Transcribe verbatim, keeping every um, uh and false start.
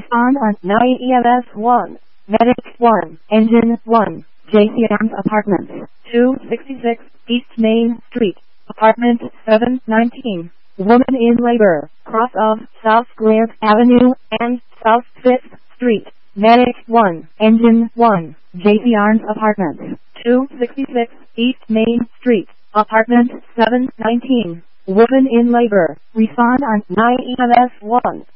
Respond on nine E M S one. Medic one. Engine one. J C M's Apartments. two sixty-six East Main Street. Apartment seven nineteen. Woman in labor. Cross of South Grant Avenue and South fifth Street. Medic one. Engine one. J C Arms Apartments. two sixty-six East Main Street. Apartment seven nineteen. Woman in labor. Respond on nine E M S one.